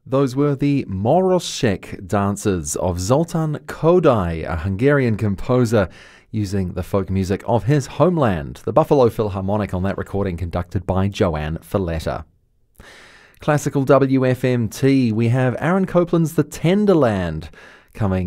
Those were the Moroshek dances of Zoltan Kodály, a Hungarian composer using the folk music of his homeland, the Buffalo Philharmonic, on that recording conducted by Joanne Falletta. Classical WFMT, we have Aaron Copland's The Tenderland coming